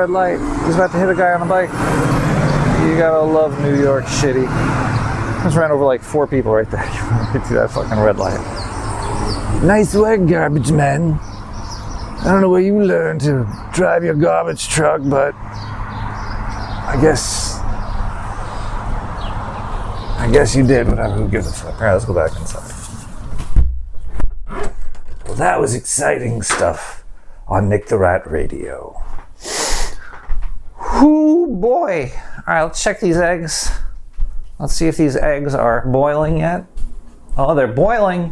red light. He's about to hit a guy on a bike. You gotta love New York shitty. I just ran over like 4 people right there. Right through that fucking red light. Nice work, garbage man. I don't know where you learned to drive your garbage truck, but I guess you did. Whatever. Who gives a fuck? All right, let's go back inside. Well, that was exciting stuff on Nick the Rat Radio. Whoo boy! All right, let's check these eggs. Let's see if these eggs are boiling yet. Oh, they're boiling.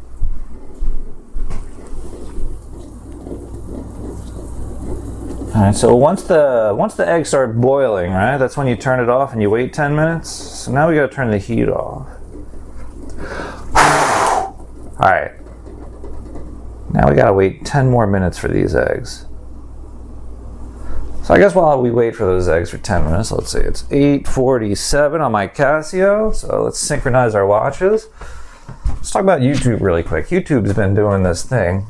All right, so once the eggs start boiling, right, that's when you turn it off and you wait 10 minutes. So now we gotta turn the heat off. All right. Now we gotta wait 10 more minutes for these eggs. So I guess while we wait for those eggs for 10 minutes, let's see, it's 8:47 on my Casio. So let's synchronize our watches. Let's talk about YouTube really quick. YouTube's been doing this thing.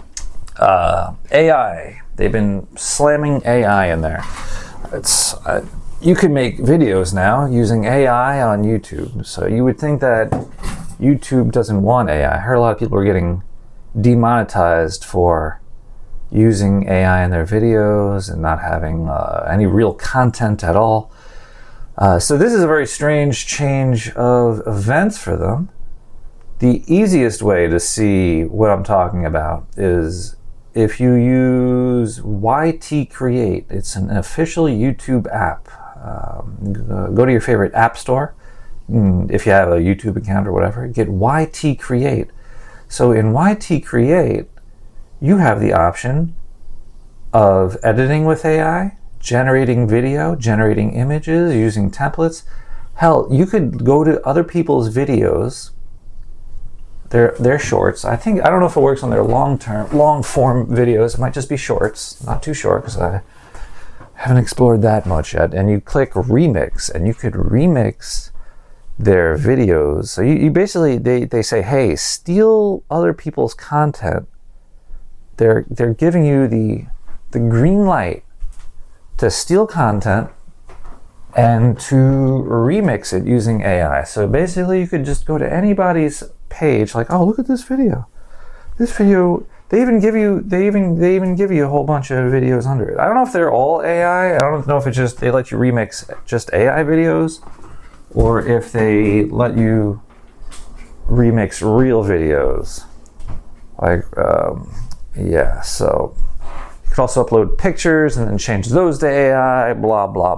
AI. They've been slamming AI in there. It's you can make videos now using AI on YouTube. So you would think that YouTube doesn't want AI. I heard a lot of people are getting demonetized for using AI in their videos and not having any real content at all. So this is a very strange change of events for them. The easiest way to see what I'm talking about is if you use YT Create. It's an official YouTube app. Go to your favorite app store. If you have a YouTube account or whatever, get YT Create. So in YT Create, you have the option of editing with AI, generating video, generating images, using templates. Hell, you could go to other people's videos, their shorts. I don't know if it works on their long form videos. It might just be shorts, not too short because I haven't explored that much yet. And you click remix, and you could remix their videos. So you basically, they say, hey, steal other people's content. They're giving you the green light to steal content and to remix it using AI. So basically you could just go to anybody's page, like, oh, look at this video. This video, they even give you a whole bunch of videos under it. I don't know if they're all AI. I don't know if it's just they let you remix just AI videos, or if they let you remix real videos. Like, yeah, so you could also upload pictures and then change those to AI, blah, blah,